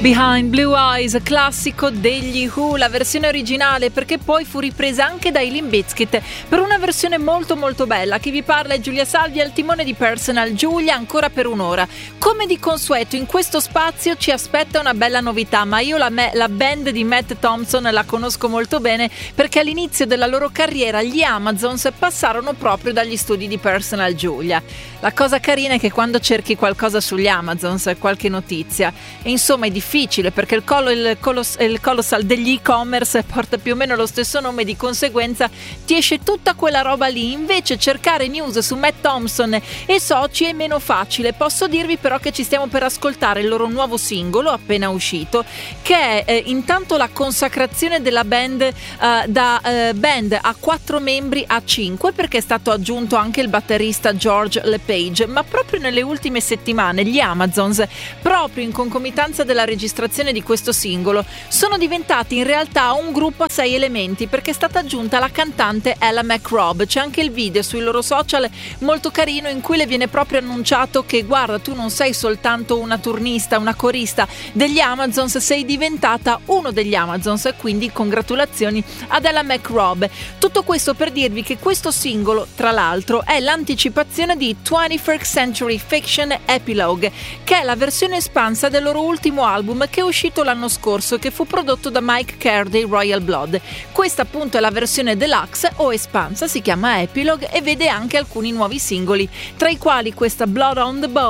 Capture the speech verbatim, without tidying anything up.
Behind Blue Eyes, classico degli Who, la versione originale, perché poi fu ripresa anche dai Limp Bizkit per una versione molto molto bella. Chi vi parla è Giulia Salvi, al timone di Personal Giulia, ancora per un'ora. Come di consueto in questo spazio ci aspetta una bella novità, ma io la, me- la band di Matt Thompson la conosco molto bene perché all'inizio della loro carriera gli Amazons passarono proprio dagli studi di Personal Giulia. La cosa carina è che quando cerchi qualcosa sugli Amazons, qualche notizia, e insomma è difficile difficile perché il, colo, il, colos, il colossal degli e-commerce porta più o meno lo stesso nome, di conseguenza ti esce tutta quella roba lì. Invece cercare news su Matt Thompson e soci è meno facile. Posso dirvi però che ci stiamo per ascoltare il loro nuovo singolo appena uscito, che è eh, intanto la consacrazione della band eh, da eh, band a quattro membri a cinque, perché è stato aggiunto anche il batterista George LePage. Ma proprio nelle ultime settimane gli Amazons, proprio in concomitanza della registrazione di questo singolo, sono diventati in realtà un gruppo a sei elementi, perché è stata aggiunta la cantante Ella McRobb. C'è anche il video sui loro social molto carino in cui le viene proprio annunciato che guarda, tu non sei soltanto una turnista, una corista degli Amazons, sei diventata uno degli Amazons, quindi congratulazioni ad Ella McRobb. Tutto questo per dirvi che questo singolo, tra l'altro, è l'anticipazione di twenty-first Century Fiction Epilogue, che è la versione espansa del loro ultimo album che è uscito l'anno scorso, che fu prodotto da Mike Kerr dei Royal Blood. Questa appunto è la versione deluxe o espansa, si chiama Epilogue e vede anche alcuni nuovi singoli, tra i quali questa Blood on the Bone